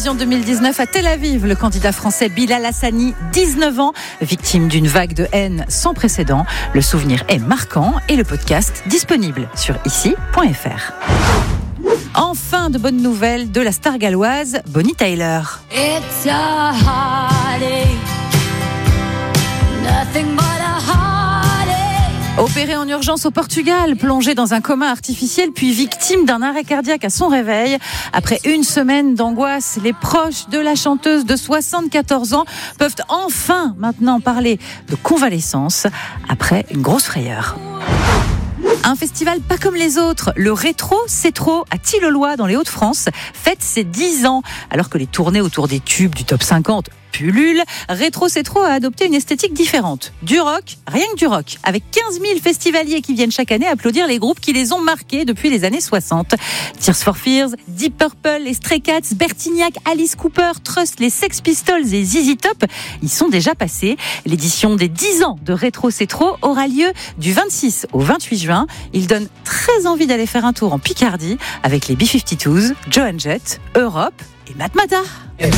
Eurovision 2019 à Tel Aviv, le candidat français Bilal Hassani, 19 ans, victime d'une vague de haine sans précédent. Le souvenir est marquant et le podcast disponible sur ici.fr. Enfin, de bonnes nouvelles de la star galloise Bonnie Tyler. It's a heartache, nothing but a heartache. Opérée en urgence au Portugal, plongée dans un coma artificiel, puis victime d'un arrêt cardiaque à son réveil. Après une semaine d'angoisse, les proches de la chanteuse de 74 ans peuvent enfin maintenant parler de convalescence après une grosse frayeur. Un festival pas comme les autres, le Rétro C'est Trop à Tilloloy dans les Hauts-de-France fête ses 10 ans. Alors que les tournées autour des tubes du top 50 pullulent, Rétro C'est Trop a adopté une esthétique différente. Du rock, rien que du rock, avec 15 000 festivaliers qui viennent chaque année applaudir les groupes qui les ont marqués depuis les années 60. Tears for Fears, Deep Purple, les Stray Cats, Bertignac, Alice Cooper, Trust, les Sex Pistols et ZZ Top y sont déjà passés. L'édition des 10 ans de Rétro C'est Trop aura lieu du 26 au 28 juin. Il donne très envie d'aller faire un tour en Picardie avec les B-52s, Joan Jett, Europe et Matmata.